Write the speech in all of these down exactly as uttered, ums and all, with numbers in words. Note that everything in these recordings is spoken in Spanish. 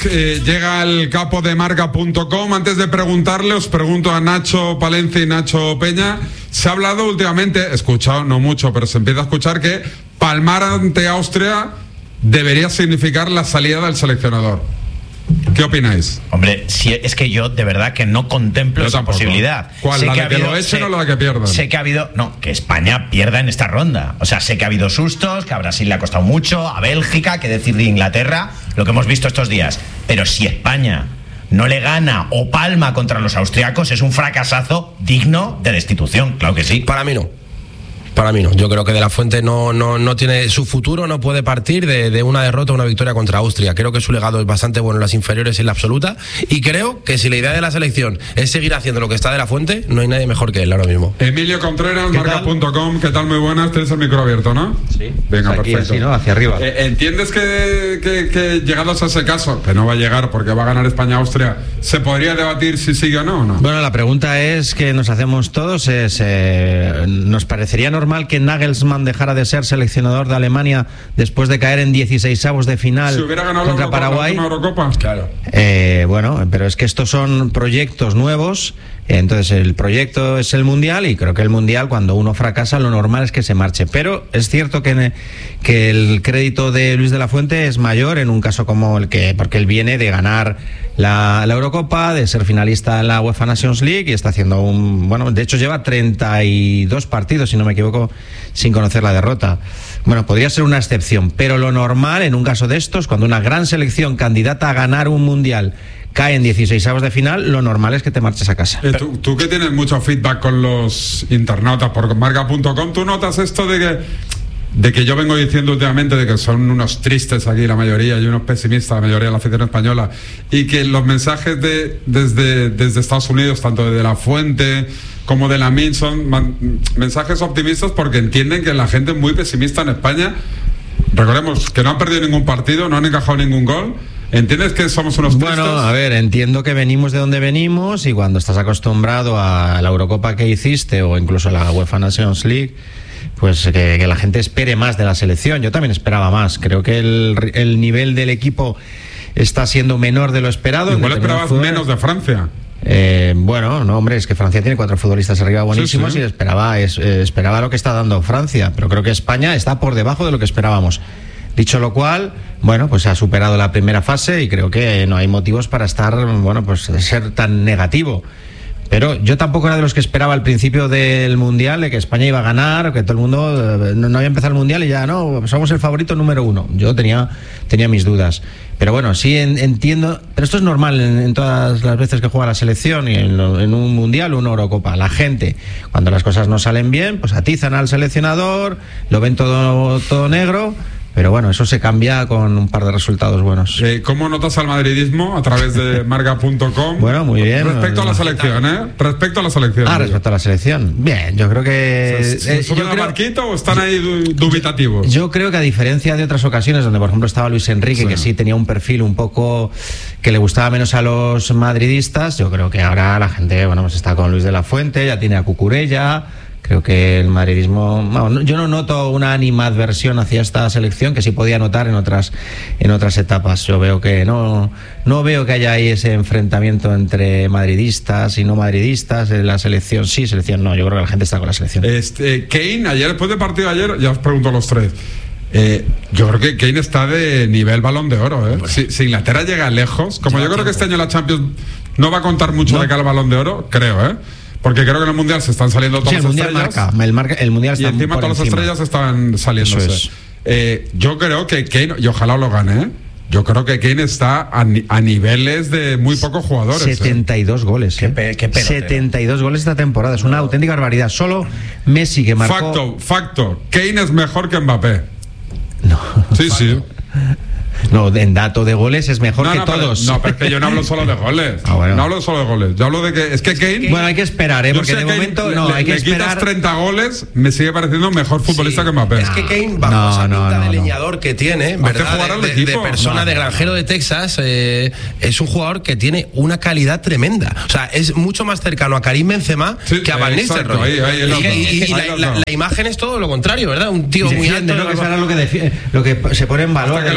eh, llega el capo de marca punto com. Antes de preguntarle, os pregunto a Nacho Palencia y Nacho Peña. Se ha hablado últimamente, he escuchado, no mucho, pero se empieza a escuchar que palmar ante Austria debería significar la salida del seleccionador. ¿Qué opináis? Hombre, si es que yo de verdad que no contemplo yo esa tampoco. posibilidad. ¿Cuál? Sé ¿La que de que habido, lo echen sé, o la de que pierdan? Sé que ha habido... No, que España pierda en esta ronda. O sea, sé que ha habido sustos, que a Brasil le ha costado mucho, a Bélgica, que decir de Inglaterra, lo que hemos visto estos días. Pero si España no le gana o palma contra los austriacos, es un fracasazo digno de destitución, claro que sí. Para mí no. Para mí no, yo creo que De La Fuente no, no, no tiene su futuro, no puede partir de, de una derrota o una victoria contra Austria. Creo que su legado es bastante bueno en las inferiores y en la absoluta, y creo que si la idea de la selección es seguir haciendo lo que está De La Fuente, no hay nadie mejor que él ahora mismo. Emilio Contreras, marca punto com, ¿qué tal? Muy buenas, tienes el micro abierto, ¿no? Sí. Venga, aquí, perfecto. Así, ¿no? Hacia arriba. Eh, ¿Entiendes que, que, que llegados a ese caso, que no va a llegar porque va a ganar España-Austria, se podría debatir si sigue o no, o no? Bueno, la pregunta es que nos hacemos todos es, eh, ¿nos parecería normal que Nagelsmann dejara de ser seleccionador de Alemania después de caer en dieciseisavos de final si hubiera ganado contra la Paraguay? La Eurocopa. Claro. Eh, bueno, pero es que estos son proyectos nuevos. Entonces el proyecto es el Mundial, y creo que el Mundial, cuando uno fracasa, lo normal es que se marche. Pero es cierto que, que el crédito de Luis de la Fuente es mayor en un caso como el que, porque él viene de ganar la, la Eurocopa, de ser finalista en la UEFA Nations League, y está haciendo un, bueno, de hecho lleva treinta y dos partidos, si no me equivoco, sin conocer la derrota. Bueno, podría ser una excepción, pero lo normal en un caso de estos, cuando una gran selección candidata a ganar un Mundial cae en dieciseisavos de final, lo normal es que te marches a casa. Eh, tú, tú que tienes mucho feedback con los internautas por marca punto com, ¿tú notas esto de que, de que yo vengo diciendo últimamente de que son unos tristes aquí la mayoría y unos pesimistas la mayoría de la afición española, y que los mensajes de desde, desde Estados Unidos, tanto de La Fuente como de Lamine, son man, mensajes optimistas porque entienden que la gente es muy pesimista en España? Recordemos que no han perdido ningún partido, no han encajado ningún gol. ¿Entiendes que somos unos tristes? Bueno, a ver, entiendo que venimos de donde venimos, y cuando estás acostumbrado a la Eurocopa que hiciste o incluso a la UEFA Nations League, pues que, que la gente espere más de la selección. Yo también esperaba más. Creo que el, el nivel del equipo está siendo menor de lo esperado. Igual esperabas menos de Francia. Eh, bueno, no, hombre, es que Francia tiene cuatro futbolistas arriba buenísimos, sí, sí. y esperaba, es, eh, esperaba lo que está dando Francia, pero creo que España está por debajo de lo que esperábamos. Dicho lo cual, bueno, pues ha superado la primera fase y creo que no hay motivos para estar, bueno, pues ser tan negativo. Pero yo tampoco era de los que esperaba al principio del Mundial de que España iba a ganar, que todo el mundo no, no había empezado el Mundial y ya no, somos el favorito número uno. Yo tenía, tenía mis dudas. Pero bueno, sí en, entiendo, pero esto es normal en, en todas las veces que juega la selección, y en, en un Mundial o una Eurocopa. La gente, cuando las cosas no salen bien, pues atizan al seleccionador, lo ven todo, todo negro. Pero bueno, eso se cambia con un par de resultados buenos. Eh, ¿Cómo notas al madridismo a través de marca punto com? Bueno, muy bien. Respecto a la selección, ¿eh? Respecto a la selección. Ah, respecto a la selección. Bien, yo creo que... ¿Se, se suben al barquito o están ahí dubitativos? Yo creo que a diferencia de otras ocasiones donde, por ejemplo, estaba Luis Enrique, sí. que sí tenía un perfil un poco que le gustaba menos a los madridistas, yo creo que ahora la gente, bueno, pues está con Luis de la Fuente, ya tiene a Cucurella. Creo que el madridismo, bueno, yo no noto una animadversión hacia esta selección que sí podía notar en otras en otras etapas. Yo veo que no no veo que haya ahí ese enfrentamiento entre madridistas y no madridistas. En la selección sí, selección no. Yo creo que la gente está con la selección. Este, Kane, ayer después del partido de ayer, ya os pregunto a los tres. Eh, yo creo que Kane está de nivel Balón de Oro, ¿eh? Si, si Inglaterra llega lejos, como yo creo que este año la Champions no va a contar mucho no. de cara al Balón de Oro, creo, ¿eh? Porque creo que en el Mundial se están saliendo todas sí, las el estrellas. Marca, el, marca, el Mundial está y encima todas encima. las estrellas están saliéndose. Es. Eh, yo creo que Kane, y ojalá lo gane, ¿eh? Yo creo que Kane está a, a niveles de muy pocos jugadores. setenta y dos ¿eh? goles. Qué, pe, qué setenta y dos goles esta temporada. Es una auténtica barbaridad. Solo Messi que marcó... Facto, facto. Kane es mejor que Mbappé. No. Sí, facto. sí. No, en dato de goles es mejor no, que no, todos. Pero, no, pero es que yo no hablo solo de goles. Ah, bueno. No hablo solo de goles. Yo hablo de que es que Kane. Bueno, hay que esperar, ¿eh? Porque de Kane, momento no, le, hay que le esperar. Quitas treinta goles, me sigue pareciendo mejor futbolista sí, que Mbappé. Es que Kane, bajo no, esa no, pinta no, de no. leñador que tiene, ¿verdad? De, de, de persona, no, de granjero de Texas, eh, es un jugador que tiene una calidad tremenda. O sea, es mucho más cercano a Karim Benzema sí, que a Van Nistelrooy. Ahí, ahí, y, y, y la, la, la imagen es todo lo contrario, ¿verdad? Un tío defiende, muy alto. ¿no? Que será lo que, defiende, lo que se pone en valor. Hasta que lo fiche el de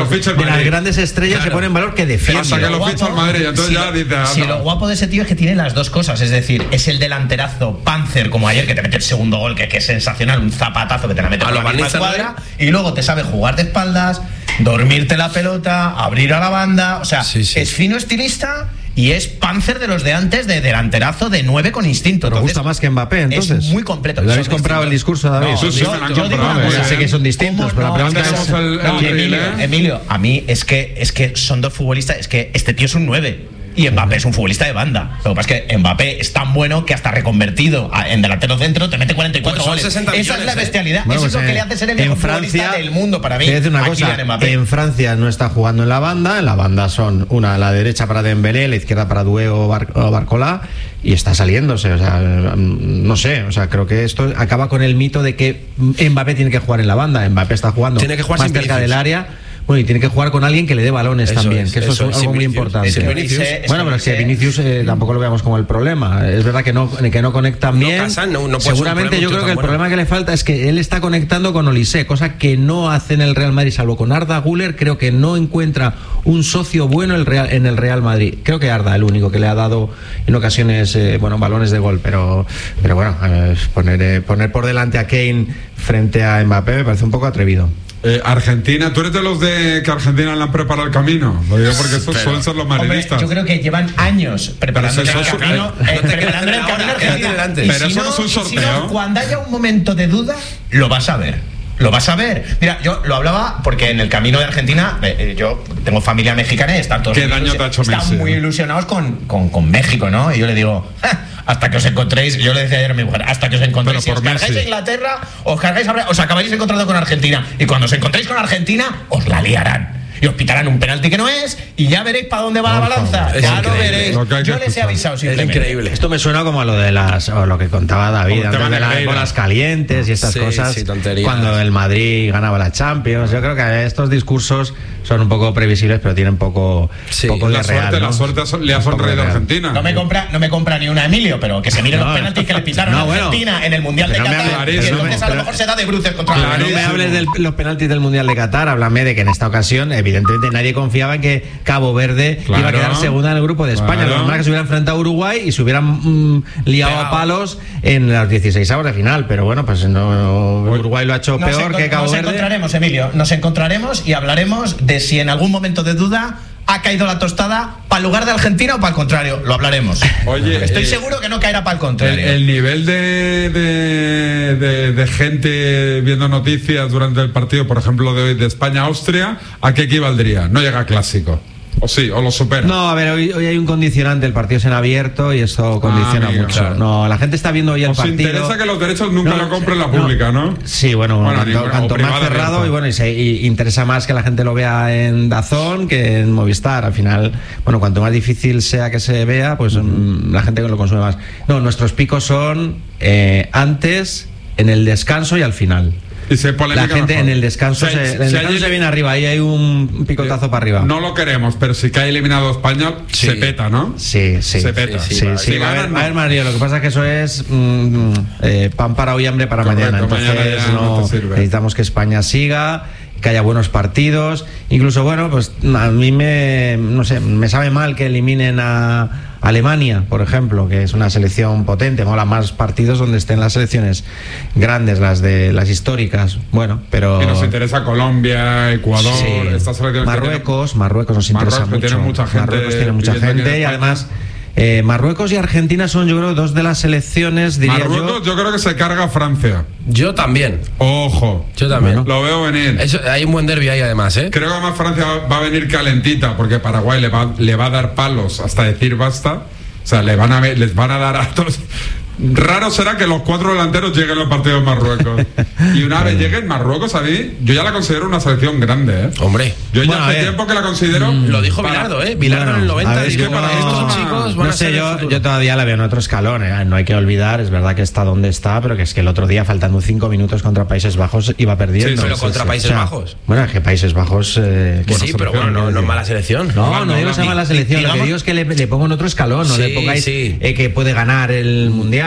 las grandes estrellas claro. se pone en valor que defiende. Hasta que lo ficha el Madrid, entonces si ya dice... Si lo guapo de ese tío es que tiene las dos cosas, es decir, es el delanterazo Panzer, como ayer, que te mete el segundo gol, que, que es sensacional, un zapatazo que te la mete a por la misma escuadra, y luego te sabe jugar de espaldas, dormirte la pelota, abrir a la banda, o sea, sí, sí. es fino estilista... Y es Panzer de los de antes, de delanterazo de nueve con instinto. ¿Te gusta más que Mbappé, entonces? Es muy completo. ¿Le habéis comprado el discurso, David? No, sí, sí, yo, me lo han yo digo una cosa, sé que son distintos, pero no, la pregunta es... es... El, el no, Emilio, Emilio, a mí es que, es que son dos futbolistas, es que este tío es un nueve. Y Mbappé es un futbolista de banda. Lo que pasa es que Mbappé es tan bueno que hasta reconvertido en delantero centro te mete cuarenta y cuatro pues goles. Esa millones, es la bestialidad. Bueno, Eso pues es lo que en, le hace ser el mejor Francia, futbolista del mundo para mí. Quiero decir una Aquí cosa, Mbappé. en Francia no está jugando en la banda. En la banda son una a la derecha para Dembélé, la izquierda para Doué o, Bar o Barcola, y está saliéndose. O sea, no sé, o sea, creo que esto acaba con el mito de que Mbappé tiene que jugar en la banda. Mbappé está jugando tiene que jugar más cerca del área. Bueno, y tiene que jugar con alguien que le dé balones eso también, es, que eso, eso es algo muy importante. Es que Vinicius, bueno, pero es que Vinicius eh, tampoco lo veamos como el problema. Es verdad que no, que no conectan bien. No casan, no, no Seguramente yo creo que el bueno. problema que le falta es que él está conectando con Olise, cosa que no hace en el Real Madrid, salvo con Arda Güler. Creo que no encuentra un socio bueno el Real, en el Real Madrid. Creo que Arda, el único que le ha dado en ocasiones eh, bueno, balones de gol, pero, pero bueno, eh, poner, eh, poner por delante a Kane frente a Mbappé me parece un poco atrevido. Eh, Argentina, ¿tú eres de los de que Argentina le han preparado el camino? Lo digo porque estos suelen ser los madridistas. Yo creo que llevan años preparando el camino. Eh, preparando el camino Argentina. Pero eso no es un sorteo. Si no, cuando haya un momento de duda, lo vas a ver. Lo vas a ver. Mira, yo lo hablaba porque en el camino de Argentina, eh, yo tengo familia mexicana y están todos ¿Qué daño te ha hecho están Messi? muy ilusionados con, con, con México, ¿no? Y yo le digo, hasta que os encontréis, yo le decía ayer a mi mujer, hasta que os encontréis, si os cargáis a Inglaterra, os cargáis a, os acabaréis encontrando con Argentina. Y cuando os encontréis con Argentina, os la liarán. Y os pitarán un penalti que no es, y ya veréis para dónde va la balanza. Es ya increíble. lo veréis. Lo Yo les he avisado simplemente. Es increíble. Esto me suena como a lo de las, o lo que contaba David, antes de las bolas calientes y estas sí, cosas, sí, cuando el Madrid ganaba la Champions. Yo creo que estos discursos son un poco previsibles, pero tienen poco, sí, poco de la real. Suerte, ¿no? La suerte le ha sonreído a Argentina. No me compra, no me compra ni una Emilio, pero que se miren no, los penaltis que le pitaron no, a Argentina bueno, en el Mundial de no Qatar. Me, y no entonces me, a lo mejor se da de bruces contra la Claro, no me hables de los penaltis del Mundial de Qatar, háblame de que en esta ocasión, evidentemente, nadie confiaba en que Cabo Verde claro, iba a quedar segunda en el grupo de España. Claro. Lo normal es que se hubiera enfrentado a Uruguay y se hubieran mmm, liado Pegado. a palos en las dieciséis avos de final. Pero bueno, pues no, Uruguay lo ha hecho nos peor que Cabo nos Verde. Nos encontraremos, Emilio, nos encontraremos y hablaremos de si en algún momento de duda ha caído la tostada para el lugar de Argentina o para el contrario. Lo hablaremos. Oye, estoy eh, seguro que no caerá para el El, contrario. el nivel de, de, de, de gente viendo noticias durante el partido, por ejemplo, de hoy de España-Austria, ¿a qué equivaldría? No llega a clásico. O sí, o lo supera. No, a ver, hoy, hoy hay un condicionante, el partido es en abierto y eso condiciona amigo, mucho. claro. No, la gente está viendo hoy el Os partido. interesa que los derechos nunca No, lo compre la no. pública, ¿no? Sí, bueno, Bueno, tanto, ni- tanto o más privada cerrado abierta. y bueno, y se y interesa más que la gente lo vea en DAZN que en Movistar. Al final, bueno, cuanto más difícil sea que se vea, pues mm, la gente lo consume más. No, nuestros picos son eh, antes, en el descanso y al final. Y se polémica La gente mejor. en el descanso, Si- se, en el si descanso hay- se viene arriba, ahí hay un picotazo para arriba. No lo queremos, pero si cae eliminado España, Sí. se peta, ¿no? Sí, sí. Se peta. Sí, Sí, sí, va, sí, si va a haber, ganan, va a haber no. mareo. Lo que pasa es que eso es mm, eh, pan para hoy, hambre para Correcto, mañana. Entonces mañana ya no no, te sirve. necesitamos que España siga, que haya buenos partidos. Incluso, bueno, pues a mí me, no sé, me sabe mal que eliminen a Alemania, por ejemplo, que es una selección potente. Mola más partidos donde estén las selecciones grandes, las de las históricas. Bueno, pero Y nos interesa Colombia, Ecuador, Sí. estas selecciones. que Marruecos, Marruecos nos interesa Marruecos, que mucho. tiene mucha gente Marruecos tiene mucha viviendo aquí en gente y España. además eh, Marruecos y Argentina son, yo creo, dos de las selecciones, diría tienen- Marruecos, yo creo que se carga a Francia. Yo también. Ojo. Yo también. Lo veo venir. Eso, hay un buen derbi ahí además, ¿eh? Creo que además Francia va a venir calentita porque Paraguay le va, le va a dar palos hasta decir basta. O sea, le van a, ver- les van a dar a todos. Raro será que los cuatro delanteros lleguen al partido de Marruecos. Y una vez lleguen Marruecos, a mí, yo ya la considero una selección grande, ¿eh? Hombre. Yo Bueno, ya a hace ver. tiempo que la considero. Lo dijo para- Bilardo, ¿eh? Bilardo Bueno, en el noventa a ver, dijo, es que para estos esto- chicos van no a ser sé, el yo, futuro". yo todavía la veo en otro escalón, ¿eh? No hay que olvidar, es verdad que está donde está, pero que es que el otro día, faltando cinco minutos contra Países Bajos, iba perdiendo. Sí, Pero contra Países Bajos. Bueno, es que Países Bajos. Eh, Que bueno, sí, pero bueno, no, no es mala selección. No, no, no, digo que sea no, mala selección. Lo que digamos- digo es que le, le pongo en otro escalón, no Sí, le pongáis sí. eh, que puede ganar el mundial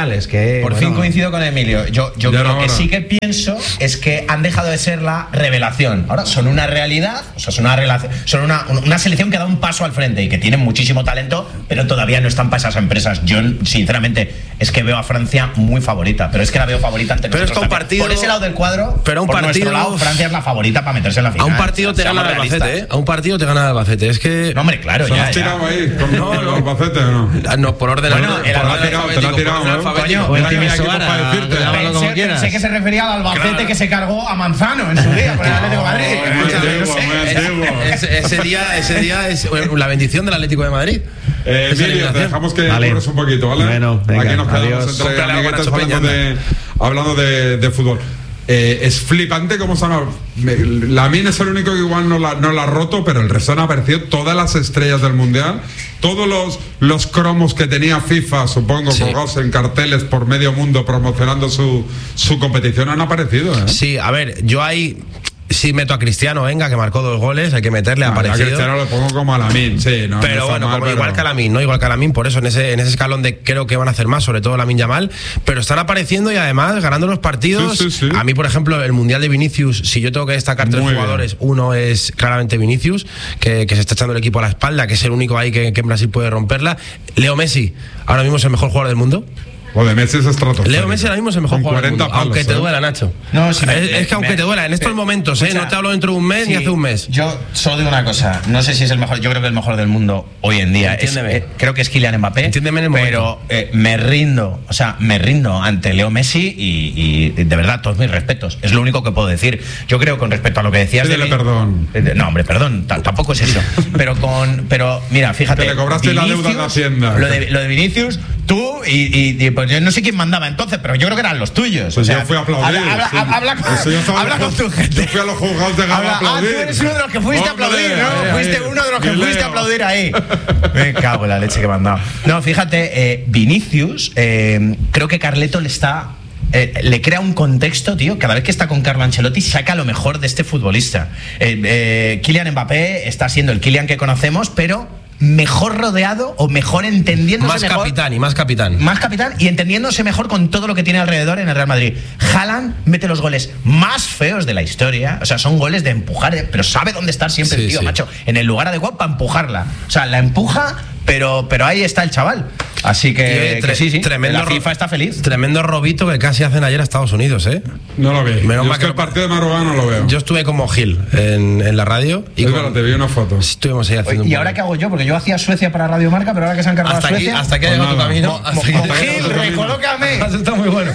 Mundial. Es que Por bueno, fin coincido con Emilio. Yo, yo Ya lo era que hora. sí que pienso es que han dejado de ser la revelación. Ahora son una realidad, o sea, son una relación, son una, una selección que da un paso al frente y que tienen muchísimo talento, pero todavía no están para esas empresas. Yo, sinceramente, es que veo a Francia muy favorita, pero es que la veo favorita ante Pero es nosotros que un también. partido- Por ese lado del cuadro, pero un por partido- nuestro lado, Francia es la favorita para meterse en la final. A un partido te Seamos gana el Albacete, realistas. ¿eh? A un partido te gana el Albacete. Es que. No, hombre, claro, ¿Se lo ya, has ya. tirado ahí? ¿Con No, el no. Albacete o no? Ah, No, por orden Bueno, por el orden Albacete, te lo ha alfabético, tirado, por orden ¿no? alfabético. Coño, Mira que Timi había equipo Soara, para decirte. llámalo como Pensé, quieras. pensé que se refería al Albacete Claro. que se cargó a Manzano en su día por el Atlético de Madrid. muy Escúchame, no antiguo, sé. muy antiguo. Ese, ese día, ese día es la bendición del Atlético de Madrid. Eh, Esa Emilio, te eliminación. dejamos que Vale. corres un poquito, ¿vale? Bueno, venga, Aquí nos quedamos adiós. entre Cómprale algo a amiguetes Nacho hablando, Peña, de, hablando de, de fútbol. Eh, es flipante cómo se han... me- Lamine es el único que igual no la, no la ha roto, pero el resto han aparecido todas las estrellas del Mundial, todos los, los cromos que tenía FIFA, supongo, Sí. colgados en carteles por medio mundo promocionando su, su competición, han aparecido, ¿eh? Sí, a ver, yo ahí sí meto a Cristiano, venga, que marcó dos goles, hay que meterle, ha Ah, ya aparecido. Cristiano lo pongo como a Lamine, sí, no, no Pero está bueno, mal, como pero- igual que Lamine, ¿no? Igual que Lamine, por eso en ese, en ese escalón de creo que van a hacer más, sobre todo Lamine Yamal, pero están apareciendo y además ganando los partidos. Sí, sí, sí. A mí, por ejemplo, el Mundial de Vinicius, si yo tengo que destacar tres Muy bien. jugadores, uno es claramente Vinicius, que, que se está echando el equipo a la espalda, que es el único ahí que, que en Brasil puede romperla. Leo Messi, ahora mismo es el mejor jugador del mundo. O de Messi es estratosférico. Leo Messi ahora mismo es el mejor Con jugador del cuarenta mundo, palos, aunque te ¿eh? duela, Nacho. No, sí, me- es, es que aunque me- te duela, en estos me- momentos, ¿eh? escucha, No te hablo dentro de un mes ni Sí, hace un mes. Yo solo digo una cosa, no sé si es el mejor, yo creo que el mejor del mundo hoy en día. Es, Entiéndeme. eh, creo que es Kylian Mbappé. Entiéndeme en el pero eh, me rindo, o sea, me rindo ante Leo Messi y, y de verdad, todos mis respetos. Es lo único que puedo decir. Yo creo con respecto a lo que decías de Pídele mí- perdón. Eh, de- No, hombre, perdón, t- tampoco es eso. Pero con pero mira, fíjate. Que le cobraste la deuda de Hacienda. Lo de, lo de Vinicius, tú y, y- y, pues yo no sé quién mandaba entonces, pero yo creo que eran los tuyos. Pues o sea, yo fui a aplaudir. Habla, habla- sí. habla con, Eso yo estaba habla en los con tu ju- gente. Yo fui a los juzgados de Gama a Habla- ah, aplaudir. tú eres uno de los que fuiste a Hombre, aplaudir, ¿no? ahí, fuiste ahí. uno de los que Mi fuiste a Leo. aplaudir ahí. Me cago en la leche que me han dado. No, fíjate, eh, Vinicius, eh, creo que Carleto le está. eh, le crea un contexto, tío. Cada vez que está con Carlo Ancelotti, saca lo mejor de este futbolista. Eh, eh, Kylian Mbappé está siendo el Kylian que conocemos, pero mejor rodeado o mejor entendiéndose Más mejor. capitán y más capitán. Más capitán y entendiéndose mejor con todo lo que tiene alrededor en el Real Madrid. Haaland mete los goles más feos de la historia. O sea, son goles de empujar, de- pero sabe dónde estar siempre Sí, el tío, sí. macho. En el lugar adecuado para empujarla. O sea, la empuja, pero, pero ahí está el chaval. Así Y, que, oye, que tre- sí, sí. tremendo La ro- FIFA está feliz. Tremendo robito que casi hacen ayer a Estados Unidos, ¿eh? No lo vi. Menos Yo mal es que que el partido de Marruecos no lo veo. Yo estuve como Gil en, en la radio y Es con- verdad, te vi una foto. estuvimos ahí haciendo ¿Y un ahora poco. qué hago yo? Porque yo hacía Suecia para Radio Marca, pero ahora que se han cargado hasta a aquí, Suecia. hasta que ha Pues llegado tu nada. camino. Mo- hasta que- mo- Gil, hasta que- recolócame. Has estado muy bueno.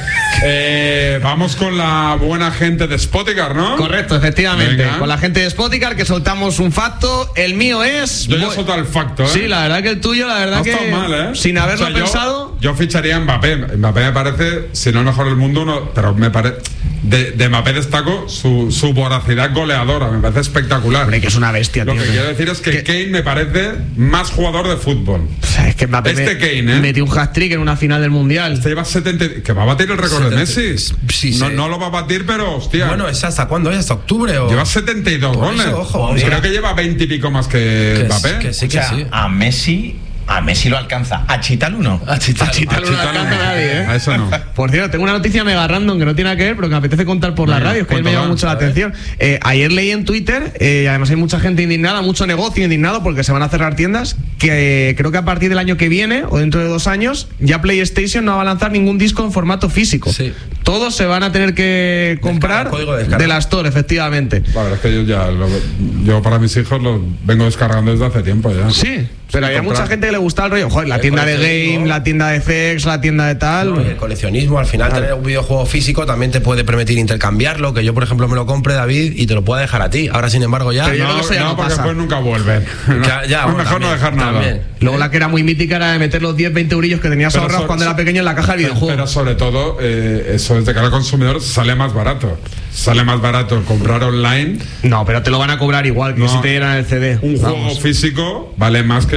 Eh, vamos con la buena gente de Spoticar, ¿no? Correcto, efectivamente. Venga. Con la gente de Spoticar que soltamos un facto. El mío es. Yo ya he voy- soltado el facto, ¿eh? Sí, la verdad que el tuyo, la verdad No que. está mal, ¿eh? Sin haberlo O sea, yo- pensado. Yo, ficharía a Mbappé. Mbappé me parece, si no el mejor del mundo, uno, pero me parece. De, de Mbappé destaco su, su voracidad goleadora, me parece espectacular. Hombre, que es una bestia, Lo tío. que quiero decir es que Que- Kane me parece más jugador de fútbol. O sea, es que Mbappé Este me- Kane, ¿eh? metió un hat-trick en una final del Mundial. Este lleva setenta. Que va a batir el récord de setenta. Messi. Sí, no, sí. no lo va a batir, pero hostia. Bueno, ¿es hasta cuándo? ¿Es hasta octubre? O... Lleva setenta y dos Por goles. eso, ojo, Creo mira. que lleva veinte y pico más que, que, Mbappé. que sí, O que sea, sí. a Messi, a Messi lo alcanza. A Chital uno. A Chitalo. A Chitalo no le Chitalo alcanza a nadie, ¿eh? A eso no. Por cierto, tengo una noticia mega random que no tiene nada que ver, pero que me apetece contar por la Venga, radio, que ayer me cuéntala. llama mucho la atención. Eh, ayer leí en Twitter, eh, y además hay mucha gente indignada, mucho negocio indignado porque se van a cerrar tiendas, que eh, creo que a partir del año que viene o dentro de dos años ya PlayStation no va a lanzar ningún disco en formato físico. Sí. Todos se van a tener que comprar código de descarga. de la Store, efectivamente. La verdad es que yo ya. Lo, yo para mis hijos lo vengo descargando desde hace tiempo ya. Sí, pero había comprar. mucha gente que le gustaba el rollo. Joder, la El tienda de coleccionismo. game, la tienda de F X, la tienda de tal. No, y el coleccionismo, al final tener un videojuego físico también te puede permitir intercambiarlo, que yo por ejemplo me lo compre, David, y te lo pueda dejar a ti. Ahora sin embargo ya... Pero yo No, creo que eso ya no, no porque pasa. después nunca vuelven. Ya, ya, es bueno, mejor no también, dejar nada. también. Luego la que era muy mítica era de meter los diez, veinte eurillos que tenías Pero ahorrados so- cuando so- era pequeño en la caja del Pero, videojuego. pero sobre todo, eh, eso es de cara al consumidor, sale más barato. Sale más barato comprar online. No, pero te lo van a cobrar igual que No. si te dieran el C D. Un Vamos. juego físico vale más que el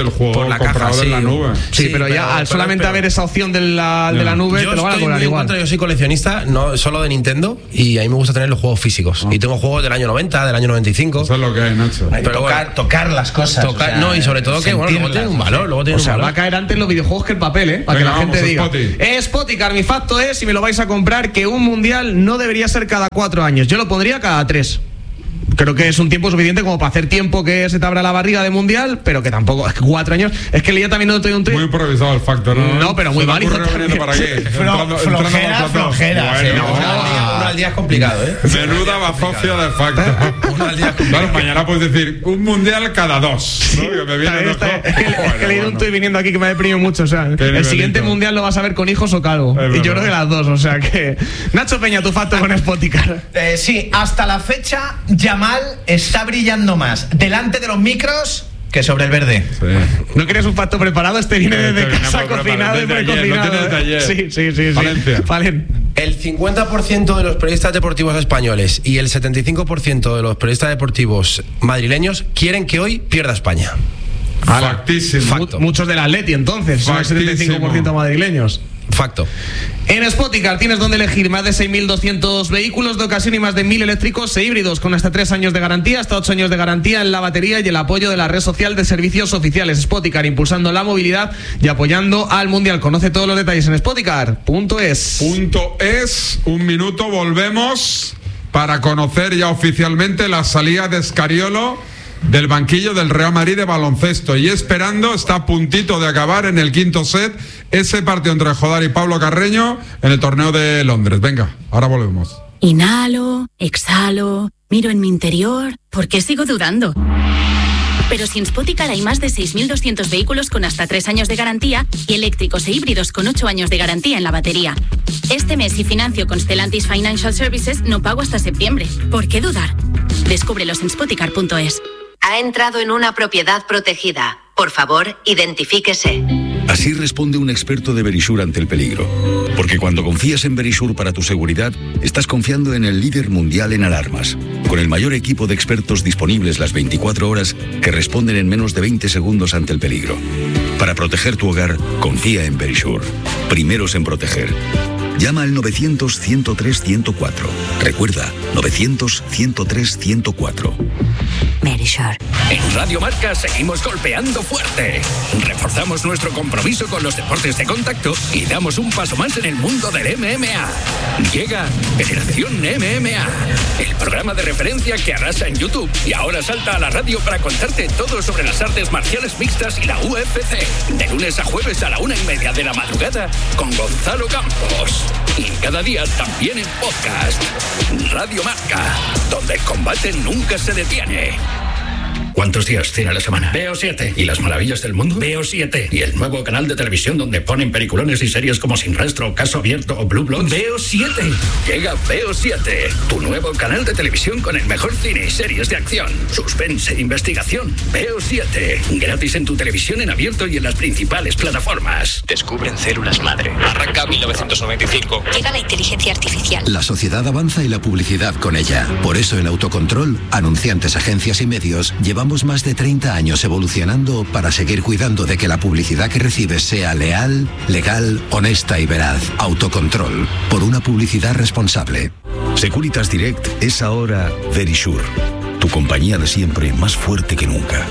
el juego por la comprado caja, en sí. la nube. Sí, Sí, pero ya pero- al pero- solamente pero- haber esa opción de la, de la nube, Yo te lo van a estoy cobrar muy en igual. contra, yo soy coleccionista, no solo de Nintendo, y a mí me gusta tener los juegos físicos. Y tengo juegos del año noventa, del año noventa y cinco. Eso es lo que hay, Nacho. Hay que Pero tocar, bueno, tocar las cosas. Tocar- o sea, no, y sobre todo que bueno, luego tiene un sentirlas, valor, no sé. luego tiene O un sea, valor. va a caer antes los videojuegos que el papel, ¿eh? Para Venga, que la vamos, gente diga. Spotty. Eh, Spoticar, mi facto es, si me lo vais a comprar, que un mundial no debería ser cada cuatro años. Yo lo pondría cada tres. Creo que es un tiempo suficiente como para hacer tiempo que se te abra la barriga de mundial, pero que tampoco, es que cuatro años. Es que leía también otro un Muy tuit. improvisado el factor, ¿no? No, pero muy Se te válido ocurre viniendo también. para aquí. Flo- entrando- entrando flojera, por plato. flojera, sí, Bueno, no. Uno al día- uno al día es complicado, ¿eh? menuda bazofia de factor. Uno al día es Claro, complicado. mañana puedes decir un mundial cada dos. ¿no? Que me viene Está- está- mejor. es que, es que Bueno, he leído un bueno. tuit viniendo aquí que me ha deprimido mucho. O sea, el nivelito. siguiente mundial lo vas a ver con hijos o calvo. Es Y yo verdad. creo que las dos. O sea que. Nacho Peña, tu facto con Spoticar. Eh, sí, hasta la fecha, Yamal está brillando más delante de los micros que sobre el verde. Sí. ¿No quieres un facto preparado? Este viene Este desde viene casa preparado, cocinado y desde ayer, lo precocinado. tiene desde ayer. Sí, sí, sí. sí. Valencia. Valen. El cincuenta por ciento de los periodistas deportivos españoles y el setenta y cinco por ciento de los periodistas deportivos madrileños quieren que hoy pierda España. Factísimo. Facto. Muchos del Atleti, entonces. Son el Factísimo. setenta y cinco por ciento madrileños. Facto. En Spoticar tienes donde elegir más de seis mil doscientos vehículos de ocasión y más de mil eléctricos e híbridos con hasta tres años de garantía, hasta ocho años de garantía en la batería y el apoyo de la red social de servicios oficiales. Spoticar, impulsando la movilidad y apoyando al Mundial. Conoce todos los detalles en spoticar punto es. Punto es, un minuto, volvemos para conocer ya oficialmente la salida de Scariolo del banquillo del Real Madrid de baloncesto, y esperando, está a puntito de acabar en el quinto set ese partido entre Jodar y Pablo Carreño en el torneo de Londres. Venga, ahora volvemos. Inhalo, exhalo, miro en mi interior. ¿Por qué sigo dudando? Pero si en Spoticar hay más de seis mil doscientos vehículos con hasta tres años de garantía y eléctricos e híbridos con ocho años de garantía en la batería. Este mes, si financio con Stellantis Financial Services, no pago hasta septiembre. ¿Por qué dudar? Descúbrelos en spoticar punto es. Ha entrado en una propiedad protegida. Por favor, identifíquese. Así responde un experto de Verisur ante el peligro. Porque cuando confías en Verisur para tu seguridad, estás confiando en el líder mundial en alarmas. Con el mayor equipo de expertos disponibles las veinticuatro horas que responden en menos de veinte segundos ante el peligro. Para proteger tu hogar, confía en Verisur. Primeros en proteger. Llama al novecientos, ciento tres, ciento cuatro. Recuerda, novecientos, ciento tres, ciento cuatro. Verisur. En Radio Marca seguimos golpeando fuerte. Reforzamos nuestro compromiso con los deportes de contacto y damos un paso más en el mundo del M M A. Llega Generación M M A, el programa de referencia que arrasa en YouTube y ahora salta a la radio para contarte todo sobre las artes marciales mixtas y la U F C. De lunes a jueves a la una y media de la madrugada con Gonzalo Campos. Y cada día también en podcast. Radio Marca, donde el combate nunca se detiene. ¿Cuántos días tiene la semana? Veo siete. ¿Y las maravillas del mundo? Veo siete. ¿Y el nuevo canal de televisión donde ponen peliculones y series como Sin Rastro, Caso Abierto o Blue Bloods? Veo siete. Llega Veo siete, tu nuevo canal de televisión con el mejor cine y series de acción, suspense e investigación. Veo siete. Gratis en tu televisión en abierto y en las principales plataformas. Descubren células madre. Arranca mil novecientos noventa y cinco. Llega la inteligencia artificial. La sociedad avanza y la publicidad con ella. Por eso en Autocontrol, anunciantes, agencias y medios, llevamos más de treinta años evolucionando para seguir cuidando de que la publicidad que recibes sea leal, legal, honesta y veraz. Autocontrol, por una publicidad responsable. Securitas Direct es ahora Verisur, tu compañía de siempre más fuerte que nunca.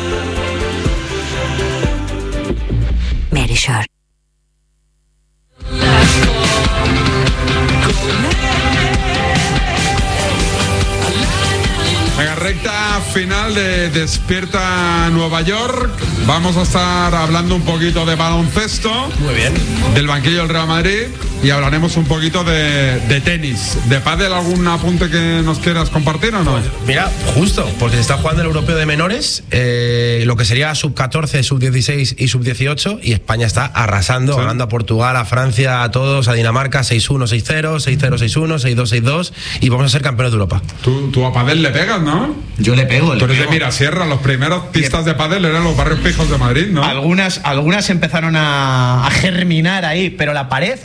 Verisur. Venga, recta final de Despierta Nueva York. Vamos a estar hablando un poquito de baloncesto. Muy bien. Del banquillo del Real Madrid. Y hablaremos un poquito de, de tenis. ¿De pádel algún apunte que nos quieras compartir o no? Mira, justo, porque se está jugando el europeo de menores, eh, lo que sería sub catorce, sub dieciséis y sub dieciocho, y España está arrasando, Sí. ganando a Portugal, a Francia, a todos, a Dinamarca, seis uno, seis cero, seis cero, seis uno, seis dos, seis dos, y vamos a ser campeones de Europa. Tú, tú a pádel le pegas, ¿no? Yo le pego. Tú Le eres de pego. Mirasierra, los primeros pistas de pádel eran los barrios pijos de Madrid, ¿no? Algunas, algunas empezaron a, a germinar ahí, pero la pared era de cemento.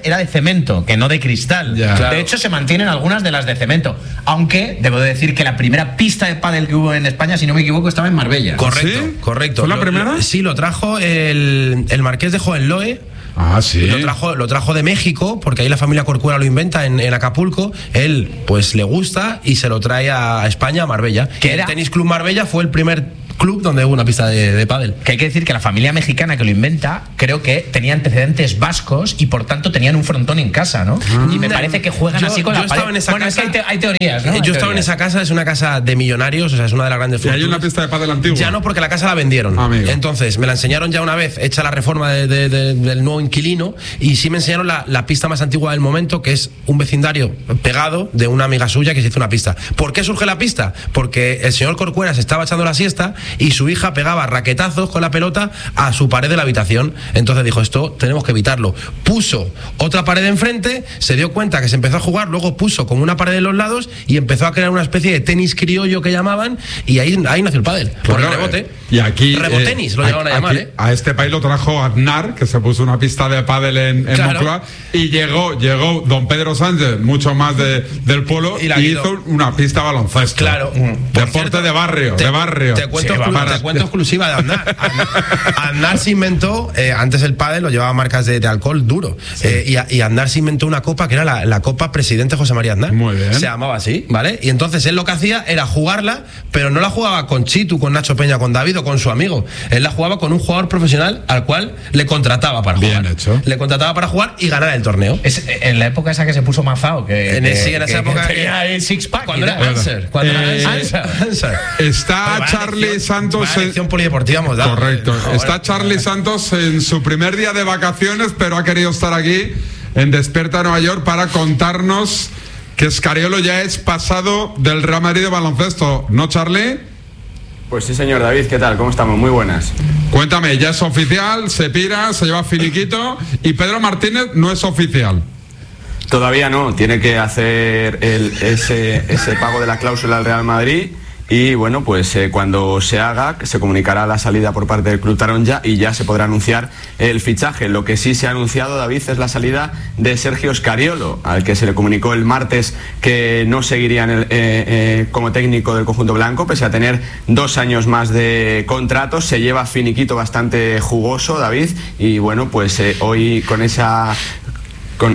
cemento, que no de cristal. Ya. De Claro. hecho, se mantienen algunas de las de cemento. Aunque debo de decir que la primera pista de pádel que hubo en España, si no me equivoco, estaba en Marbella. Correcto, ¿Sí? correcto. ¿Fue la Lo- primera? lo- sí, lo trajo el, el marqués de Hohenlohe. Ah, sí. Lo trajo, lo trajo de México, porque ahí la familia Corcuera lo inventa en, en Acapulco. Él, pues, le gusta y se lo trae a España, a Marbella. ¿Qué el era? Tenis Club Marbella fue el primer club donde hubo una pista de, de pádel. Que hay que decir que la familia mexicana que lo inventa, creo que tenía antecedentes vascos y por tanto tenían un frontón en casa, ¿no? Y me parece que juegan Yo- así con yo la estaba pared. en esa Bueno, casa- es que hay, te- hay teorías, ¿no? Eh, Hay Yo estaba en teorías. esa casa, es una casa de millonarios, o sea, es una de las grandes Y hay fortunas. una pista de pádel antigua. Ya no, porque la casa la vendieron. Amigo. Entonces, me la enseñaron ya una vez, hecha la reforma de- de- de- del nuevo inquilino, y sí me enseñaron la, la pista más antigua del momento, que es un vecindario pegado de una amiga suya que se hizo una pista. ¿Por qué surge la pista? Porque el señor Corcuera se estaba echando la siesta y su hija pegaba raquetazos con la pelota a su pared de la habitación. Entonces dijo, esto tenemos que evitarlo. Puso otra pared enfrente, se dio cuenta que se empezó a jugar, luego puso como una pared de los lados y empezó a crear una especie de tenis criollo que llamaban, y ahí, ahí nació el pádel, por Bueno, el rebote. eh, Y aquí. Rebotenis, eh, lo llegaban a aquí- llamar, ¿eh? A este país lo trajo Aznar, que se puso una pista de pádel en, en Claro. Moncloa. Y llegó, llegó don Pedro Sánchez, mucho más de, del pueblo, Y y, la quitó. hizo una pista de baloncesto. Claro. Por Deporte cierto, de barrio, te- de barrio. Te cuento, Sí, exclu- para- te cuento exclusiva de Aznar. Aznar- Aznar se inventó, eh, antes el pádel lo llevaba marcas de, de alcohol duro. Eh, y, a- y Aznar se inventó una copa que era la, la Copa Presidente José María Aznar. Muy bien. Se llamaba así, ¿vale? Y entonces él lo que hacía era jugarla, pero no la jugaba con Chitu, con Nacho Peña, con David o con su amigo. Él la jugaba con un jugador profesional al cual le contrataba para Bien jugar. hecho. Le contrataba para jugar y ganar el torneo. Es en la época esa que se puso Mazao, que, En, que- sí, en esa que- época que tenía el six pack. Cuando y era tal. Answer, cuando era Eh, Answer. Answer. Está Pues vaya Charlie lección- Santos. vaya en- lección polideportiva hemos dado. Correcto. Joder. Está Charlie Santos en su primer día de vacaciones, pero ha querido estar aquí en Despierta Nueva York para contarnos que Scariolo ya es pasado del Real Madrid de baloncesto. ¿No, Charlie? Pues sí, señor David, ¿qué tal? ¿Cómo estamos? Muy buenas. Cuéntame, ya es oficial, se pira, se lleva finiquito y Pedro Martínez no es oficial. Todavía no, tiene que hacer el- ese, ese pago de la cláusula al Real Madrid y bueno, pues eh, cuando se haga se comunicará la salida por parte del Club Taronja y ya se podrá anunciar el fichaje. Lo que sí se ha anunciado, David, es la salida de Sergio Scariolo, al que se le comunicó el martes que no seguiría en el, eh, eh, como técnico del conjunto blanco, pese a tener dos años más de contrato. Se lleva finiquito bastante jugoso, David, y bueno, pues eh, hoy con esa... Con,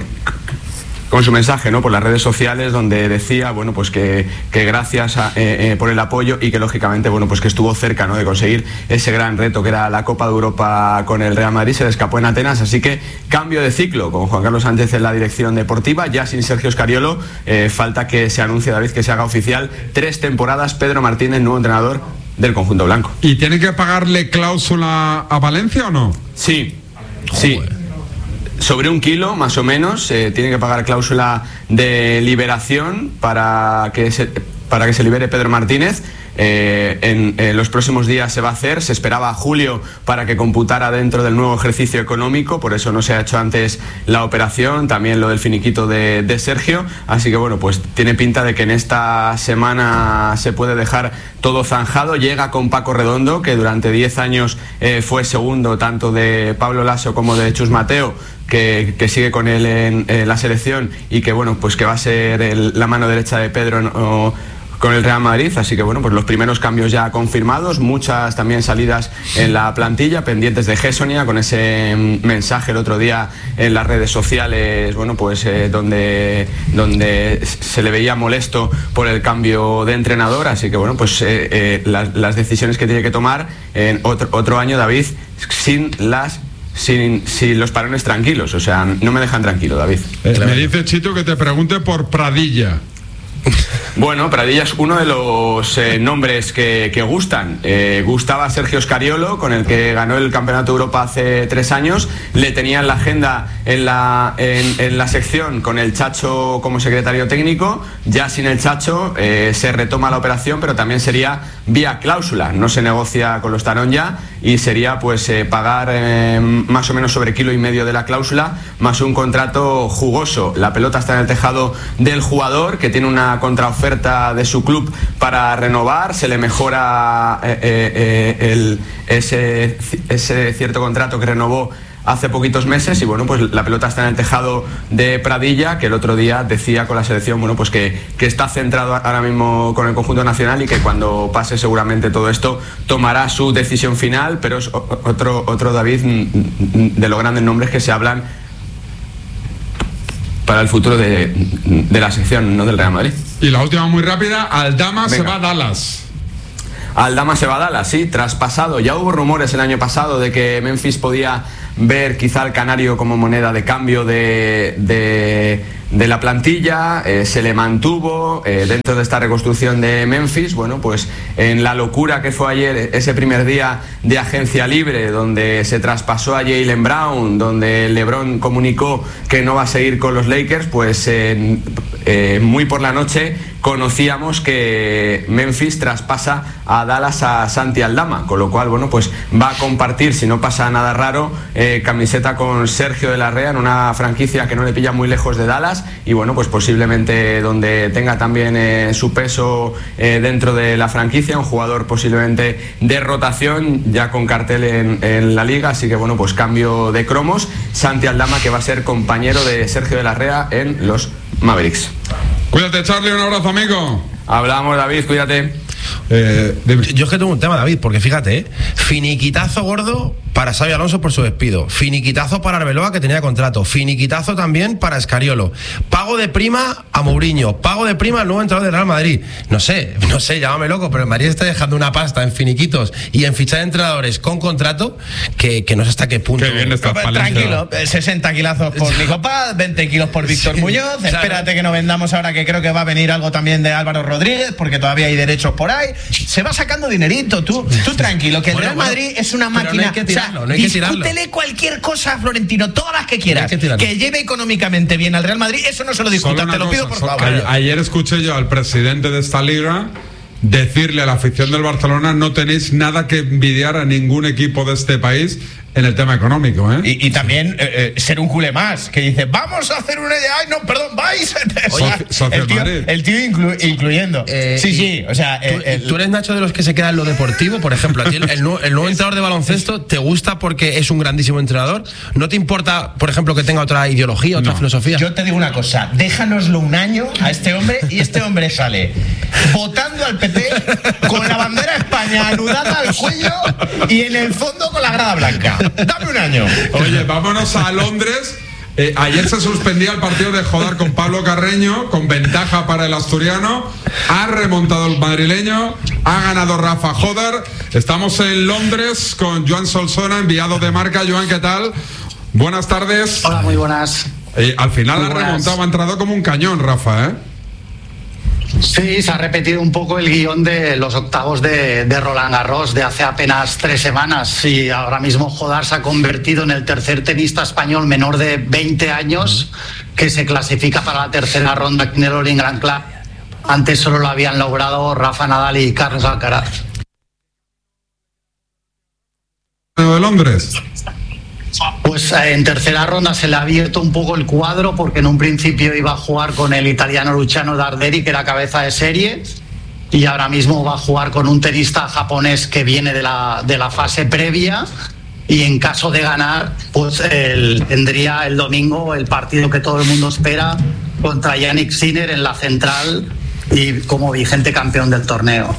con su mensaje, ¿no?, por las redes sociales, donde decía, bueno, pues que, que gracias a, eh, eh, por el apoyo y que lógicamente, bueno, pues que estuvo cerca, ¿no?, de conseguir ese gran reto que era la Copa de Europa con el Real Madrid. Se le escapó en Atenas, así que cambio de ciclo con Juan Carlos Sánchez en la dirección deportiva, ya sin Sergio Scariolo. Eh, falta que se anuncie, David, que se haga oficial tres temporadas Pedro Martínez, nuevo entrenador del conjunto blanco. ¿Y tiene que pagarle cláusula a Valencia o no? Sí, sí. Sobre un kilo, más o menos, eh, tiene que pagar cláusula de liberación para que se, para que se libere Pedro Martínez. Eh, en, en los próximos días se va a hacer. Se esperaba a julio para que computara dentro del nuevo ejercicio económico, por eso no se ha hecho antes la operación, también lo del finiquito de, de Sergio. Así que bueno, pues tiene pinta de que en esta semana se puede dejar todo zanjado. Llega con Paco Redondo, que durante diez años eh, fue segundo tanto de Pablo Lasso como de Chus Mateo, que, que sigue con él en, en la selección y que bueno, pues que va a ser el, la mano derecha de Pedro en, o, con el Real Madrid. Así que bueno, pues los primeros cambios ya confirmados, muchas también salidas en la plantilla, pendientes de Gessonia, con ese mensaje el otro día en las redes sociales, bueno, pues eh, donde, donde se le veía molesto por el cambio de entrenador. Así que bueno, pues eh, eh, las, las decisiones que tiene que tomar en otro, otro año, David, sin las Sin, sin los parones tranquilos, o sea, no me dejan tranquilo, David. Eh, me dice Chito que te pregunte por Pradilla. Bueno, Pradilla es uno de los eh, nombres que, que gustan. Eh, gustaba Sergio Scariolo, con el que ganó el Campeonato de Europa hace tres años. Le tenía en la agenda en la, en, en la sección con el Chacho como secretario técnico. Ya sin el Chacho eh, se retoma la operación, pero también sería vía cláusula. No se negocia con los Taronja y sería pues eh, pagar eh, más o menos sobre kilo y medio de la cláusula, más un contrato jugoso. La pelota está en el tejado del jugador, que tiene una contraoferta de su club para renovar. Se le mejora eh, eh, el, ese, ese cierto contrato que renovó hace poquitos meses y bueno, pues la pelota está en el tejado de Pradilla, que el otro día decía con la selección, bueno, pues que, que está centrado ahora mismo con el conjunto nacional y que cuando pase seguramente todo esto tomará su decisión final, pero es otro, otro David de los grandes nombres que se hablan para el futuro de, de la sección, ¿no?, del Real Madrid. Y la última muy rápida, Aldama Venga. se va a Dallas. Aldama se va a Dallas, sí, traspasado. Ya hubo rumores el año pasado de que Memphis podía ver quizá al canario como moneda de cambio de, de, de la plantilla, eh, se le mantuvo eh, dentro de esta reconstrucción de Memphis. Bueno, pues en la locura que fue ayer, ese primer día de agencia libre, donde se traspasó a Jaylen Brown, donde LeBron comunicó que no va a seguir con los Lakers, pues eh, eh, muy por la noche conocíamos que Memphis traspasa a Dallas a Santi Aldama, con lo cual, bueno, pues va a compartir, si no pasa nada raro, eh, camiseta con Sergio de la Rea en una franquicia que no le pilla muy lejos de Dallas y, bueno, pues posiblemente donde tenga también eh, su peso eh, dentro de la franquicia, un jugador posiblemente de rotación, ya con cartel en, en la liga, así que, bueno, pues cambio de cromos. Santi Aldama, que va a ser compañero de Sergio de la Rea en los Mavericks. Cuídate, Charlie, un abrazo, amigo. Hablamos, David, cuídate. Eh, yo es que tengo un tema, David, porque fíjate, ¿eh? finiquitazo gordo para Xabi Alonso por su despido, finiquitazo para Arbeloa, que tenía contrato, finiquitazo también para Escariolo, pago de prima a Mourinho, pago de prima al nuevo entrenador del Real Madrid. No sé, no sé, llámame loco, pero el Madrid está dejando una pasta en finiquitos y en fichar entrenadores con contrato que, que no sé hasta qué punto. Qué bien está Tranquilo, sesenta kilazos por Nico Paz, veinte kilos por Víctor Sí, Muñoz. claro. Espérate que no vendamos ahora, que creo que va a venir algo también de Álvaro Rodríguez, porque todavía hay derechos por ahí. Se va sacando dinerito, tú, tú tranquilo, que el Bueno, Real bueno, Madrid es una pero no máquina. hay que tirarlo, o sea, no hay que tirarlo. discútele cualquier cosa a Florentino, todas las que quieras, No hay que tirarlo. que lleve económicamente bien al Real Madrid, eso no se lo Solo discutas, una te lo cosa, pido por so- favor. a- Ayer escuché yo al presidente de esta liga decirle a la afición del Barcelona: no tenéis nada que envidiar a ningún equipo de este país en el tema económico, ¿eh? Y, y también eh, eh, ser un culé más, que dice, vamos a hacer una... Ay, no, perdón, vais. O sea, Soci- Socio el tío, Madrid. el tío inclu- incluyendo. Eh, sí, y- sí, o sea... ¿Tú, el- el- tú eres, Nacho, de los que se queda en lo deportivo? Por ejemplo, a ti el, el nuevo, el nuevo entrenador de baloncesto te gusta porque es un grandísimo entrenador. ¿No te importa, por ejemplo, que tenga otra ideología, otra No. filosofía? Yo te digo una cosa, déjanoslo un año a este hombre y este hombre sale votando al P T con la bandera de España anudada al cuello y en el fondo con la grada blanca. Dame un año. Oye, vámonos a Londres. Eh, ayer se suspendía el partido de Jodar con Pablo Carreño, con ventaja para el asturiano. Ha remontado el madrileño, ha ganado Rafa Jodar. Estamos en Londres con Joan Solsona, enviado de Marca. Joan, ¿qué tal? Buenas tardes. Hola, muy buenas. Eh, al final Muy ha buenas. remontado, ha entrado como un cañón, Rafa, ¿eh? Sí, se ha repetido un poco el guión de los octavos de, de Roland Garros de hace apenas tres semanas y ahora mismo Jodar se ha convertido en el tercer tenista español menor de veinte años que se clasifica para la tercera ronda aquí en el All England Club. Antes solo lo habían logrado Rafa Nadal y Carlos Alcaraz. De Londres. Pues eh, en tercera ronda se le ha abierto un poco el cuadro porque en un principio iba a jugar con el italiano Luciano Darderi, que era cabeza de serie, y ahora mismo va a jugar con un tenista japonés que viene de la, de la fase previa, y en caso de ganar, pues el- tendría el domingo el partido que todo el mundo espera contra Yannick Sinner en la central y como vigente campeón del torneo.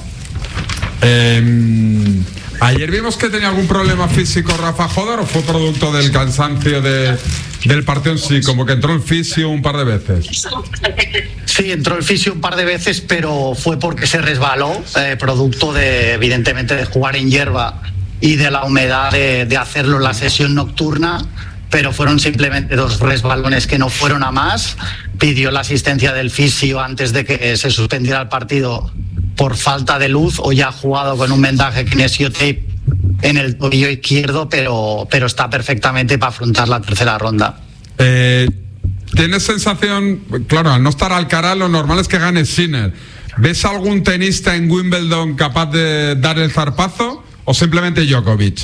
Eh, ayer vimos que tenía algún problema físico Rafa Jodar, o fue producto del cansancio de, del partido en sí, como que entró el fisio un par de veces. Sí, entró el fisio un par de veces, pero fue porque se resbaló, eh, producto de, evidentemente, de jugar en hierba y de la humedad de, de hacerlo en la sesión nocturna, pero fueron simplemente dos resbalones que no fueron a más. Pidió la asistencia del fisio antes de que se suspendiera el partido por falta de luz, o ya ha jugado con un vendaje kinesiotape en el tobillo izquierdo, pero, pero está perfectamente para afrontar la tercera ronda. Eh, ¿Tienes sensación, claro, al no estar Alcaraz, lo normal es que gane Sinner? ¿Ves algún tenista en Wimbledon capaz de dar el zarpazo o simplemente Djokovic?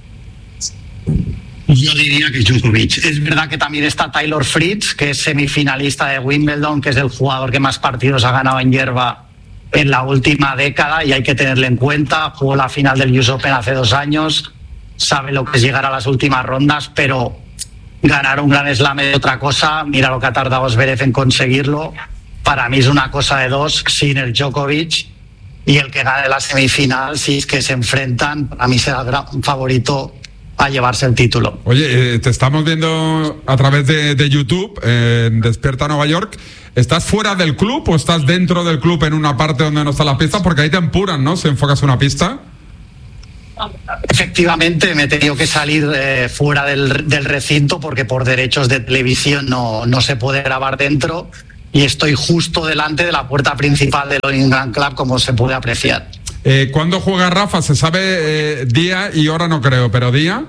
Yo diría que Djokovic. Es verdad que también está Taylor Fritz, que es semifinalista de Wimbledon, que es el jugador que más partidos ha ganado en hierba en la última década y hay que tenerle en cuenta. Jugó la final del U S Open hace dos años sabe lo que es llegar a las últimas rondas, pero ganar un Gran Slam es otra cosa. Mira lo que ha tardado Zverev en conseguirlo. Para mí es una cosa de dos, Sinner, Djokovic, y el que gane la semifinal, si es que se enfrentan, para mí será el gran favorito a llevarse el título. Oye, eh, te estamos viendo a través de, de YouTube, eh, en Despierta Nueva York. ¿Estás fuera del club o estás dentro del club en una parte donde no está la pista? Porque ahí te apuran, ¿no? Si enfocas una pista. Efectivamente, me he tenido que salir eh, fuera del, del recinto porque por derechos de televisión no, no se puede grabar dentro, y estoy justo delante de la puerta principal del All England Club, como se puede apreciar. Eh, ¿Cuándo juega Rafa? Se sabe eh, día y hora, no creo, pero día.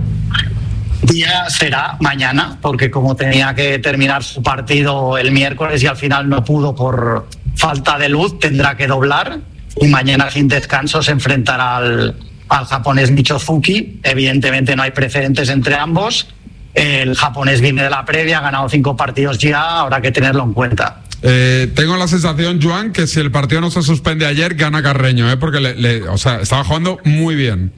Día será mañana, porque como tenía que terminar su partido el miércoles y al final no pudo por falta de luz, tendrá que doblar, y mañana sin descanso se enfrentará al, al japonés Michozuki. Evidentemente no hay precedentes entre ambos. El japonés viene de la previa, ha ganado cinco partidos ya, habrá que tenerlo en cuenta. Eh, tengo la sensación, Joan, que si el partido no se suspende ayer, gana Carreño, ¿eh? Porque le, le, o sea, estaba jugando muy bien.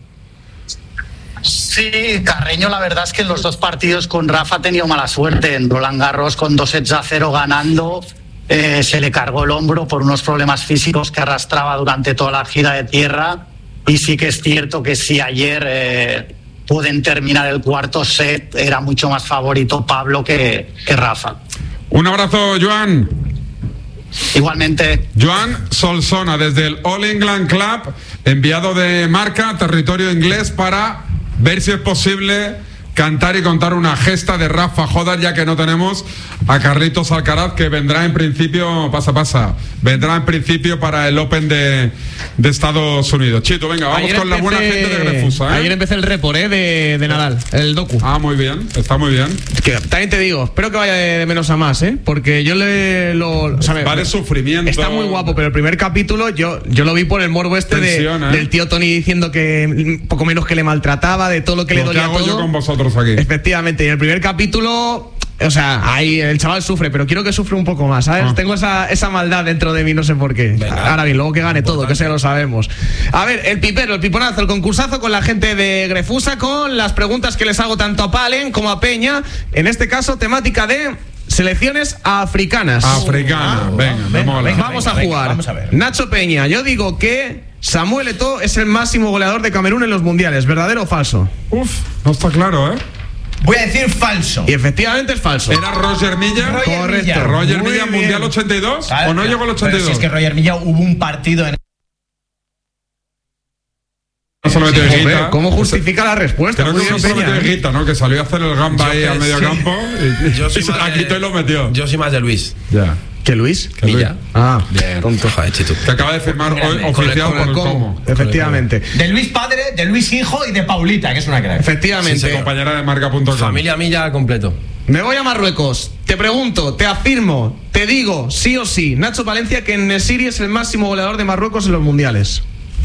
Sí, Carreño la verdad es que en los dos partidos con Rafa ha tenido mala suerte. En Roland Garros con dos sets a cero ganando, eh, se le cargó el hombro por unos problemas físicos que arrastraba durante toda la gira de tierra, y sí que es cierto que si ayer eh, pueden terminar el cuarto set, era mucho más favorito Pablo que, que Rafa. Un abrazo, Joan. Igualmente. Joan Solsona, desde el All England Club, enviado de Marca, territorio inglés, para ver si es posible cantar y contar una gesta de Rafa Jodar, ya que no tenemos a Carlitos Alcaraz, que vendrá en principio, pasa, pasa, vendrá en principio para el Open de, de Estados Unidos. Chito, venga, vamos Ayer con la buena empecé- gente de Grefusa, ¿eh? Ayer empecé el report ¿eh? de, de Nadal, el docu. Ah, muy bien, está muy bien. Que también te digo, espero que vaya de menos a más, ¿eh? Porque yo le lo. O sea, me- Va de sufrimiento. Está muy guapo, pero el primer capítulo yo, yo lo vi por el morbo este de- Tensión, ¿eh? del tío Tony diciendo que poco menos que le maltrataba, de todo lo que le Lo que dolía hago todo. yo con vosotros aquí. Efectivamente, y en el primer capítulo, o sea, ahí el chaval sufre, pero quiero que sufra un poco más, ¿sabes? Ah. Tengo esa, esa maldad dentro de mí, no sé por qué. Ahora bien, luego que gane todo, que eso ya lo sabemos. A ver, el pipero, el piponazo, el concursazo con la gente de Grefusa, con las preguntas que les hago tanto a Palen como a Peña. En este caso, temática de selecciones africanas. Africana, venga, me mola. Venga, vamos a venga, jugar. vamos a ver. Nacho Peña, yo digo que Samuel Eto'o es el máximo goleador de Camerún en los mundiales, ¿verdadero o falso? Uf, no está claro, ¿eh? Voy a decir falso. Y efectivamente es falso. ¿Era Roger Milla? Roger Correcto. Milla. ¿Roger Muy Milla bien. Mundial ochenta y dos? ¿O no llegó al ochenta y Pero dos? si es que Roger Milla hubo un partido en. No solo metió Joder, Higuita. ¿cómo justifica la respuesta? Creo Muy que bien, no solo Peña, metió ¿eh? Higuita, ¿no? Que salió a hacer el gamba Yo ahí que al medio sí. campo y, Yo soy y se más la de- quitó y lo metió. Yo soy más de Luis. Ya. ¿Que Luis? Milla. Ah, Tonto, joder, Chito. Que acaba de firmar hoy Mírame, oficial con por el el Como. Como. Efectivamente. De Luis padre, de Luis hijo y de Paulita, que es una crack. Efectivamente. Compañera de marca punto com. Familia Milla al completo. Me voy a Marruecos. Te pregunto, te afirmo, te digo, sí o sí, Nacho Palencia, que Nesiri es el máximo goleador de Marruecos en los mundiales.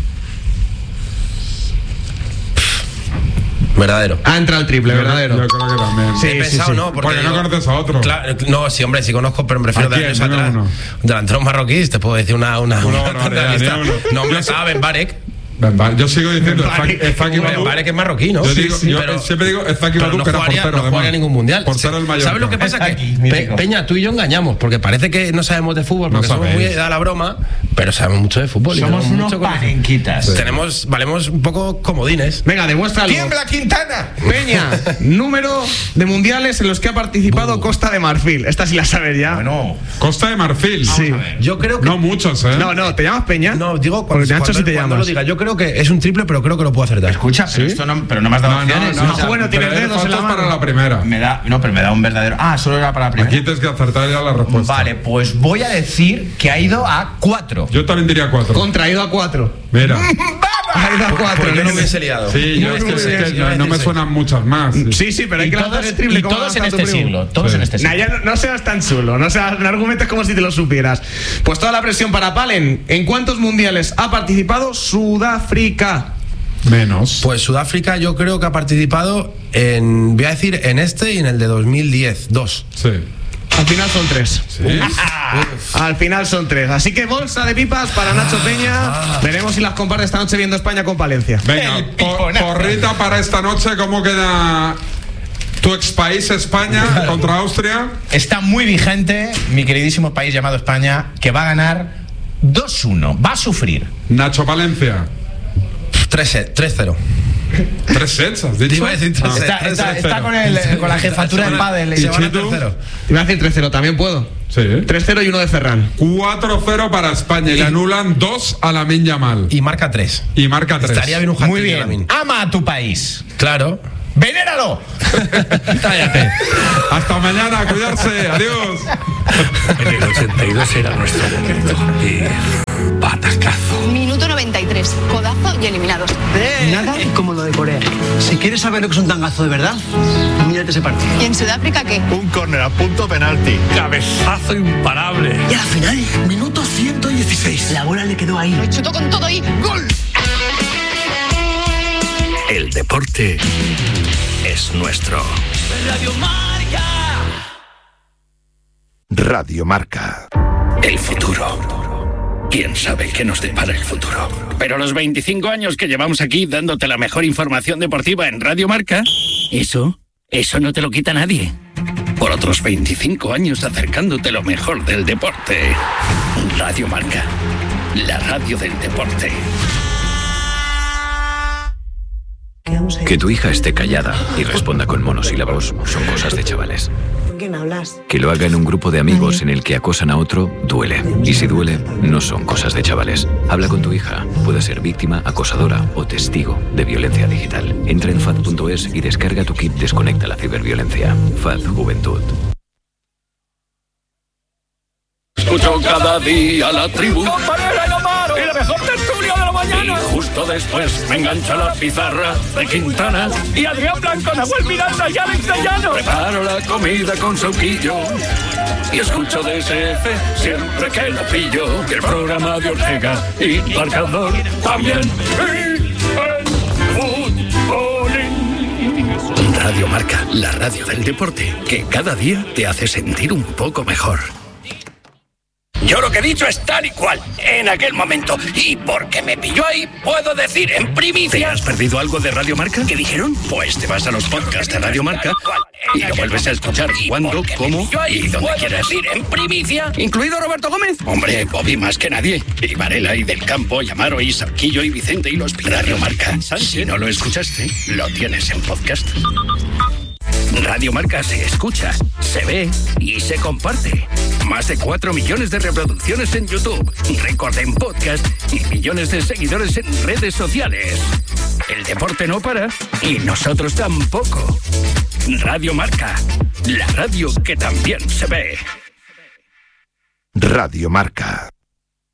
Verdadero. Ah, entra el triple, Yo- verdadero. Yo creo que también. Sí, He pensado, sí. no, porque, Porque no digo- conoces a otro. Claro, no, sí, hombre, sí conozco, pero me refiero ¿A de quién? años Dime atrás. uno. Delanteros marroquíes, te puedo decir una. una, Una una barbaridad, lista. ni uno. No, hombre, estaba Ben Barek. Ben Bar- Yo sigo diciendo Barek, el Faki Ben Badou. Barek es marroquí, ¿no? Yo, Sí, digo, sí, yo pero- siempre digo el Faki Pero Badou, no que era jugaría, portero. no jugaría además. ningún mundial. Portero del Mallorca. ¿Sabes lo que pasa? Que Aquí, Pe- mítico. Peña, tú y yo engañamos, porque parece que no sabemos de fútbol, porque No somos sabéis. muy de la broma, pero sabemos mucho de fútbol. y Somos tenemos unos mucho conocimiento. parenquitas. Tenemos, valemos un poco comodines. Venga, demuéstralo. ¡Tiembla, Quintana! Peña, número de mundiales en los que ha participado Costa de Marfil. Esta sí la sabes ya. Bueno, Costa de Marfil. Sí. Yo creo que. No muchos, ¿eh? No, no, ¿te llamas Peña? No, digo Porque cuando, Nacho cuando, sí te cuando llamas. lo diga. Yo creo que es un triple, pero creo que lo puedo acertar. escucha, pero, esto no, pero no me has dado No, no, opciones. no, o no, sea, bueno, tienes pero dedos en la faltas mano. para la primera. me da, no, pero me da un verdadero. Ah, solo era para la primera. Aquí tienes que acertar ya la respuesta. Vale, pues voy a decir que ha ido a cuatro. Yo también diría cuatro. Contraído a cuatro. Mira. Ha ido a cuatro. Pues yo no ¿no? me hubiese liado. Sí, yo Muy es que, bien, es que sí, no, no me suenan muchas más. Sí. Sí, sí, pero hay Y que todos, lanzar el triple. y como todos en lanza tu este primo. siglo. Todos Sí. en este Nah, siglo. ya no, no seas tan chulo, no, seas, no argumentes como si te lo supieras. Pues toda la presión para Palen. ¿En cuántos mundiales ha participado Sudáfrica? Menos. Pues Sudáfrica yo creo que ha participado en, voy a decir, en este y en el de dos mil diez, dos. Sí. Al final son tres. ¿Sí? Al final son tres. Así que bolsa de pipas para Nacho Peña. Veremos si las comparte esta noche viendo España con Palencia. Venga, por, porrita para esta noche. ¿Cómo queda tu ex país España contra Austria? Está muy vigente mi queridísimo país llamado España, que va a ganar dos uno. Va a sufrir. Nacho Palencia. tres cero. ¿Tres sets? ¿Has dicho? Iba a decir tres Ah. Está, tres está, cero. está con, el, con la jefatura del pádel. ¿Y Se van a Chitu? tres cero. Iba a decir tres cero, también puedo. Sí. tres cero y uno de Ferran. cuatro cero para España. Y le anulan dos a Lamine Yamal. Y marca tres. Y marca tres. Estaría bien un Muy hat-trick de bien. Lamine. Ama a tu país. Claro. ¡Venéralo! Cállate. Hasta mañana, cuidarse. Adiós. En el ochenta y dos era nuestro momento. Y patacazo. Minuto noventa y tres, codazo y eliminados. Nada como lo de Corea. Si quieres saber lo que es un tangazo de verdad, mírate ese partido. ¿Y en Sudáfrica qué? Un córner a punto penalti. Cabezazo imparable. Y a la final, minuto ciento dieciséis. La bola le quedó ahí. Lo chutó con todo y ¡gol! El deporte es nuestro. Radio Marca. Radio Marca. El futuro. ¿Quién sabe qué nos depara el futuro? Pero los veinticinco años que llevamos aquí dándote la mejor información deportiva en Radio Marca, eso, eso no te lo quita nadie. Por otros veinticinco años acercándote lo mejor del deporte. Radio Marca, la radio del deporte. Que tu hija esté callada y responda con monosílabos son cosas de chavales. ¿Con quién hablas? Que lo haga en un grupo de amigos en el que acosan a otro, duele. Y si duele, no son cosas de chavales. Habla con tu hija. Puede ser víctima, acosadora o testigo de violencia digital. Entra en fad punto es y descarga tu kit Desconecta la ciberviolencia. F A D Juventud. Escucho cada día la tribu. Compañera, no paro. Y la mejor tertulia de la mañana. Y justo después me engancha la pizarra de Quintana. Y Adrián Blanco, Nahuel Miranda y Alex de Llano. Preparo la comida con sauquillo. Y escucho D S F siempre que lo pillo. Y el programa de Ortega y Marcador también. Y el futbolín. Radio Marca, la radio del deporte, que cada día te hace sentir un poco mejor. Yo lo que he dicho es tal y cual, en aquel momento. Y porque me pilló ahí, puedo decir en primicia. ¿Te has perdido algo de Radio Marca? ¿Qué dijeron? Pues te vas a los podcasts de Radio Marca y lo vuelves a escuchar cuando, cómo y donde quieras. Decir en primicia, incluido Roberto Gómez. Hombre, Bobby más que nadie. Y Varela y Del Campo, y Amaro y Sarquillo y Vicente y los Radio Marca. Si no lo escuchaste, lo tienes en podcast. Radio Marca se escucha, se ve y se comparte. Más de cuatro millones de reproducciones en YouTube, récord en podcast y millones de seguidores en redes sociales. El deporte no para y nosotros tampoco. Radio Marca, la radio que también se ve. Radio Marca.